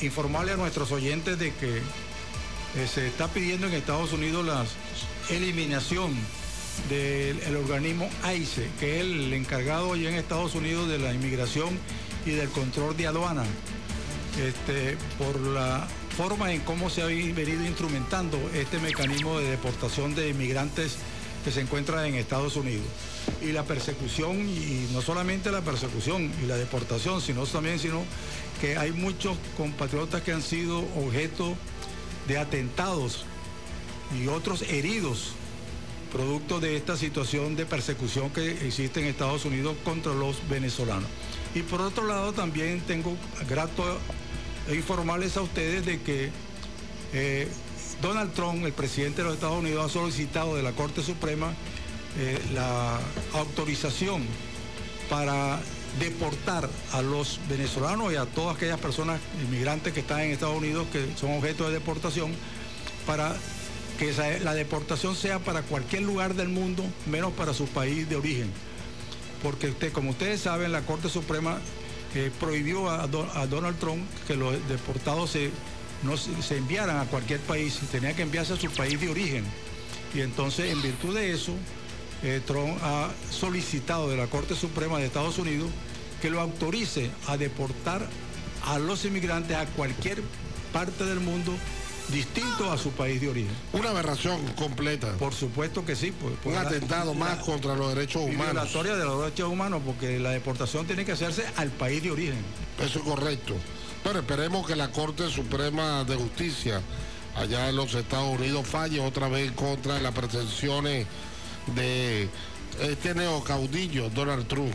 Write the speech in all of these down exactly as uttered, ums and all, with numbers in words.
informarle a nuestros oyentes de que eh, se está pidiendo en Estados Unidos la eliminación del organismo I C E, que es el encargado allá en Estados Unidos de la inmigración y del control de aduana, este, por la forma en cómo se ha venido instrumentando este mecanismo de deportación de inmigrantes que se encuentran en Estados Unidos. Y la persecución, y no solamente la persecución y la deportación, sino también sino que hay muchos compatriotas que han sido objeto de atentados y otros heridos producto de esta situación de persecución que existe en Estados Unidos contra los venezolanos. Y por otro lado también tengo grato informarles a ustedes de que eh, Donald Trump, el presidente de los Estados Unidos, ha solicitado de la Corte Suprema eh, la autorización para deportar a los venezolanos y a todas aquellas personas inmigrantes que están en Estados Unidos que son objeto de deportación, para que esa, la deportación sea para cualquier lugar del mundo, menos para su país de origen. Porque usted, como ustedes saben, la Corte Suprema eh, prohibió a, Do, a Donald Trump que los deportados se, no, se enviaran a cualquier país, tenía que enviarse a su país de origen. Y entonces, en virtud de eso, eh, Trump ha solicitado de la Corte Suprema de Estados Unidos que lo autorice a deportar a los inmigrantes a cualquier parte del mundo distinto a su país de origen. Una aberración completa. Por supuesto que sí. Pues, un la, atentado más la, contra los derechos humanos. Violatoria de los derechos humanos, porque la deportación tiene que hacerse al país de origen. Eso es correcto. Pero esperemos que la Corte Suprema de Justicia allá en los Estados Unidos falle otra vez en contra de las pretensiones de este neocaudillo Donald Trump,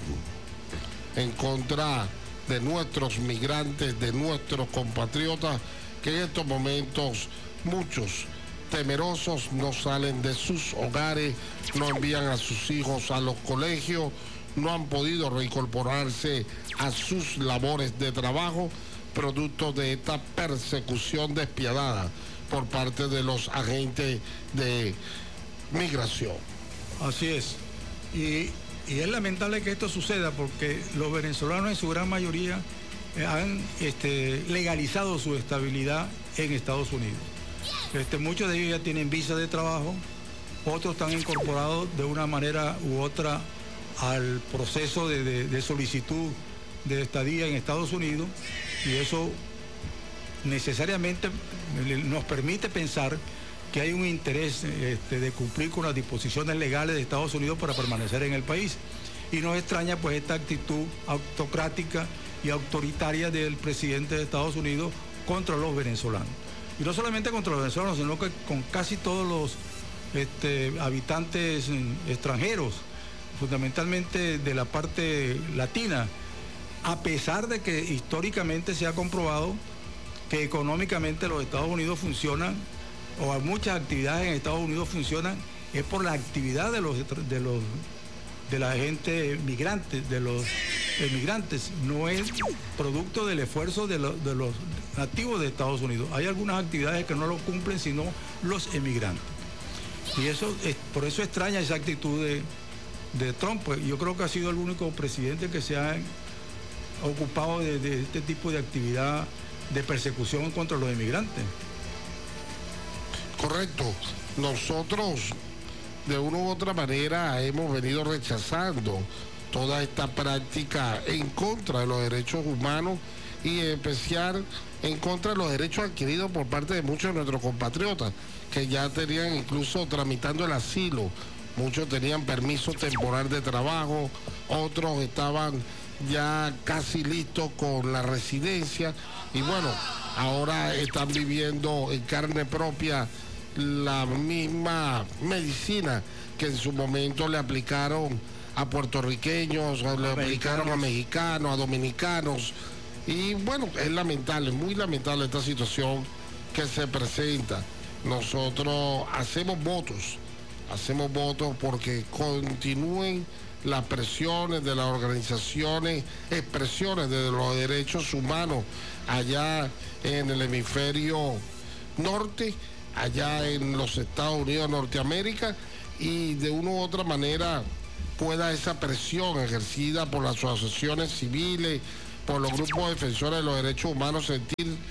en contra de nuestros migrantes, de nuestros compatriotas, que en estos momentos muchos temerosos no salen de sus hogares, no envían a sus hijos a los colegios, no han podido reincorporarse a sus labores de trabajo, producto de esta persecución despiadada por parte de los agentes de migración. Así es. Y, y es lamentable que esto suceda porque los venezolanos en su gran mayoría han este, legalizado su estabilidad en Estados Unidos. Este, muchos de ellos ya tienen visa de trabajo, otros están incorporados de una manera u otra al proceso de, de, de solicitud de estadía en Estados Unidos, y eso necesariamente nos permite pensar que hay un interés este, de cumplir con las disposiciones legales de Estados Unidos para permanecer en el país. Y nos extraña pues esta actitud autocrática y autoritaria del presidente de Estados Unidos contra los venezolanos. Y no solamente contra los venezolanos, sino que con casi todos los este, habitantes extranjeros, fundamentalmente de la parte latina, a pesar de que históricamente se ha comprobado que económicamente los Estados Unidos funcionan, o muchas actividades en Estados Unidos funcionan, es por la actividad de los, de los de la gente migrante, de los emigrantes, no es producto del esfuerzo de, lo, de los nativos de Estados Unidos. Hay algunas actividades que no lo cumplen sino los emigrantes. Y eso es, por eso extraña esa actitud de, de Trump. Pues yo creo que ha sido el único presidente que se ha ocupado de, de este tipo de actividad de persecución contra los inmigrantes. Correcto. Nosotros de una u otra manera hemos venido rechazando toda esta práctica en contra de los derechos humanos y en especial en contra de los derechos adquiridos por parte de muchos de nuestros compatriotas que ya tenían incluso tramitando el asilo. Muchos tenían permiso temporal de trabajo, otros estaban ya casi listos con la residencia y bueno, ahora están viviendo en carne propia la misma medicina que en su momento le aplicaron a puertorriqueños, le mexicanos. aplicaron a mexicanos, a dominicanos. Y bueno, es lamentable, muy lamentable esta situación que se presenta. Nosotros hacemos votos, hacemos votos porque continúen las presiones de las organizaciones, expresiones de los derechos humanos allá en el hemisferio norte, allá en los Estados Unidos de Norteamérica, y de una u otra manera pueda esa presión ejercida por las asociaciones civiles, por los grupos defensores de los derechos humanos sentir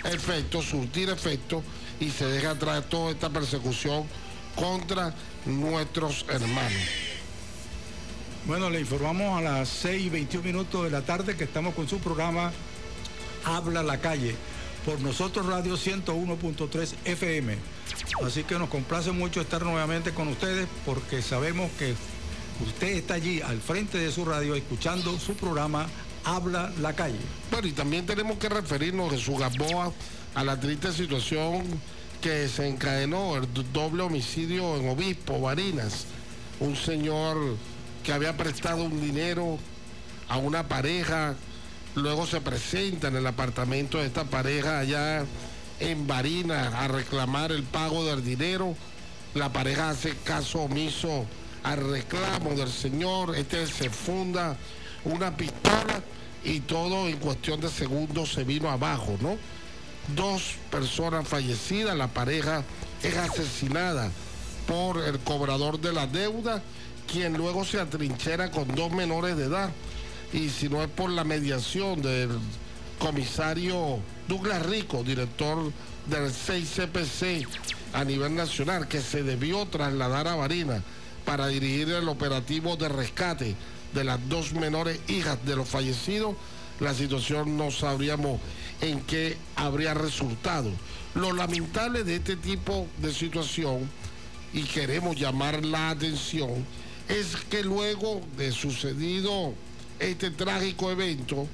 efecto, surtir efecto, y se deja atrás toda esta persecución contra nuestros hermanos. Bueno, le informamos a las seis y veintiún minutos de la tarde que estamos con su programa Habla la Calle, por Nosotros Radio ciento uno punto tres F M. Así que nos complace mucho estar nuevamente con ustedes, porque sabemos que usted está allí al frente de su radio escuchando su programa Habla la Calle. Bueno, y también tenemos que referirnos, Jesús Gamboa, a la triste situación que se encadenó, el doble homicidio en Obispo, Barinas. Un señor que había prestado un dinero a una pareja, luego se presenta en el apartamento de esta pareja allá en Barinas a reclamar el pago del dinero. La pareja hace caso omiso al reclamo del señor, este se funda una pistola y todo en cuestión de segundos se vino abajo, ¿no? Dos personas fallecidas, la pareja es asesinada por el cobrador de la deuda, quien luego se atrinchera con dos menores de edad, y si no es por la mediación del comisario Douglas Rico, director del seis C P C a nivel nacional, que se debió trasladar a Barinas para dirigir el operativo de rescate de las dos menores hijas de los fallecidos, la situación no sabríamos en qué habría resultado. Lo lamentable de este tipo de situación, y queremos llamar la atención, es que luego de sucedido este trágico evento,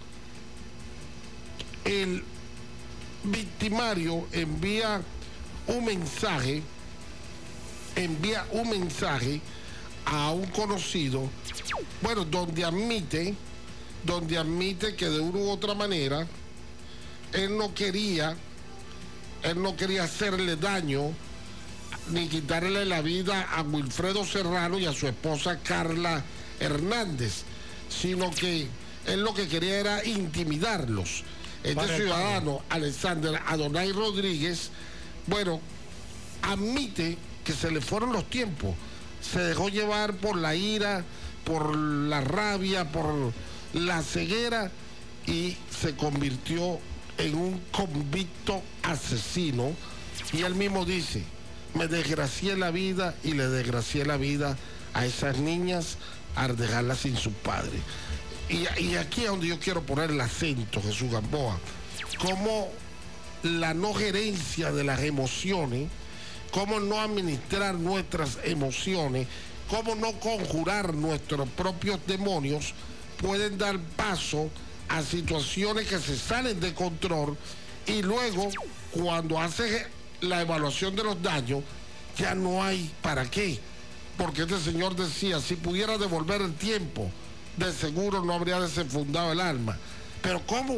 el victimario envía un mensaje, envía un mensaje a un conocido, bueno, donde admite, donde admite que de una u otra manera él no quería, él no quería hacerle daño ni quitarle la vida a Wilfredo Serrano y a su esposa Carla Hernández, sino que él lo que quería era intimidarlos. Este ciudadano, Alexander Adonai Rodríguez, bueno, admite que se le fueron los tiempos, se dejó llevar por la ira, por la rabia, por la ceguera, y se convirtió en un convicto asesino. Y él mismo dice: me desgracié la vida y le desgracié la vida a esas niñas al dejarlas sin su padre. Y, y aquí es donde yo quiero poner el acento, Jesús Gamboa, como la no gerencia de las emociones, cómo no administrar nuestras emociones, cómo no conjurar nuestros propios demonios, pueden dar paso a situaciones que se salen de control, y luego cuando hace la evaluación de los daños ya no hay para qué, porque este señor decía: si pudiera devolver el tiempo, de seguro no habría desenfundado el alma. Pero ¿cómo